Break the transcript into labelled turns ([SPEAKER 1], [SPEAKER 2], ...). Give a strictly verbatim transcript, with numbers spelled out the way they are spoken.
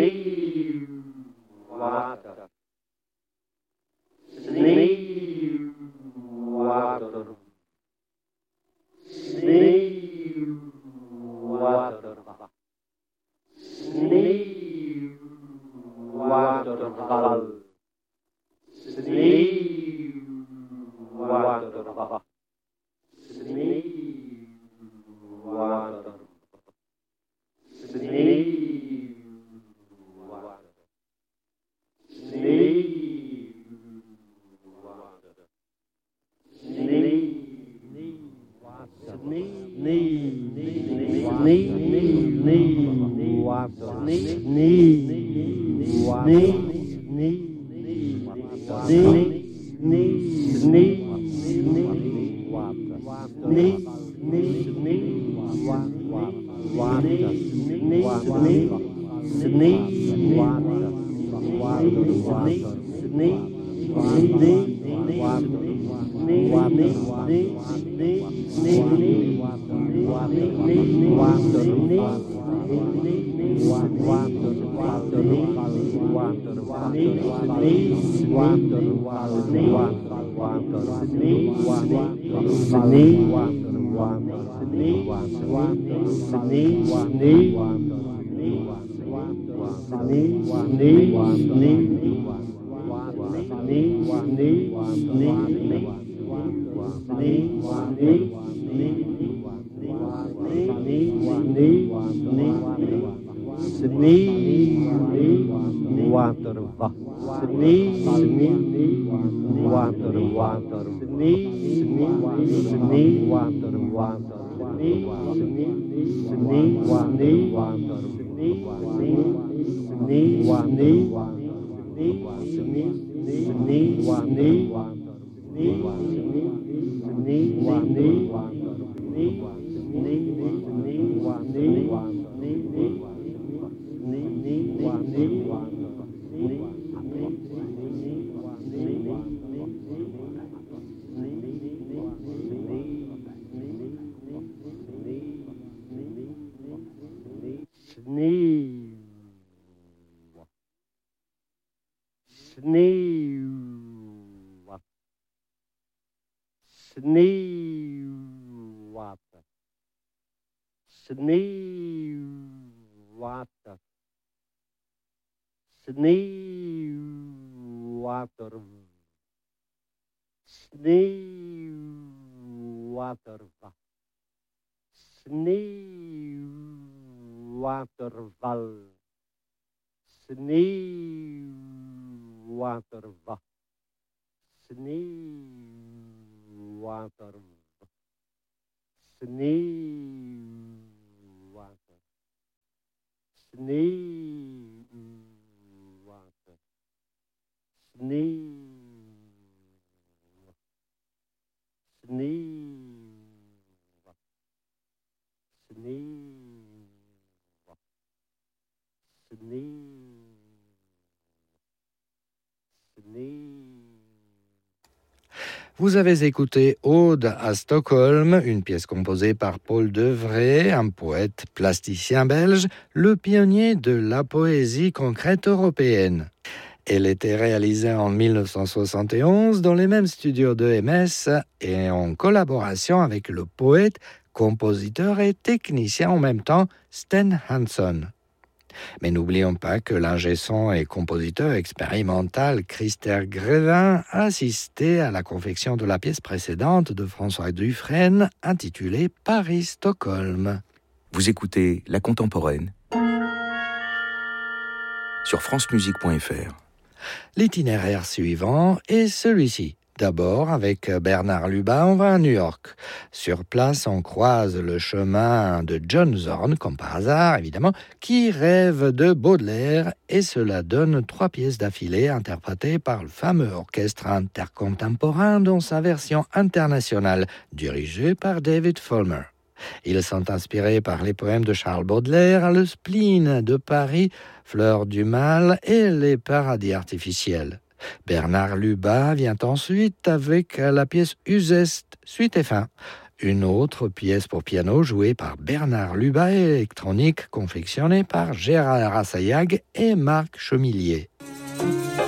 [SPEAKER 1] water, sneeuw, water, sneeuw, water, sneeuw, waterval, sneeuw, waterval, sneeuw, water, sneeuw,
[SPEAKER 2] Vous avez écouté Ode à Stockholm, une pièce composée par Paul Devray, un poète plasticien belge, le pionnier de la poésie concrète européenne. Elle était réalisée en dix-neuf cent soixante et onze dans les mêmes studios de M S et en collaboration avec le poète, compositeur et technicien en même temps Sten Hansson. Mais n'oublions pas que l'ingé son et compositeur expérimental Christer Grévin assistait à la confection de la pièce précédente de François Dufresne intitulée Paris-Stockholm.
[SPEAKER 3] Vous écoutez La Contemporaine sur francemusique point f r.
[SPEAKER 2] L'itinéraire suivant est celui-ci. D'abord, avec Bernard Lubin, on va à New York. Sur place, on croise le chemin de John Zorn, comme par hasard, évidemment, qui rêve de Baudelaire, et cela donne trois pièces d'affilée interprétées par le fameux orchestre intercontemporain dans sa version internationale, dirigée par David Follmer. Ils sont inspirés par les poèmes de Charles Baudelaire, Le spleen de Paris, Fleurs du mal et Les paradis artificiels. Bernard Lubin vient ensuite avec la pièce Uzeste, suite et fin, une autre pièce pour piano jouée par Bernard Lubat et électronique confectionnée par Gérard Assayag et Marc Chemillier.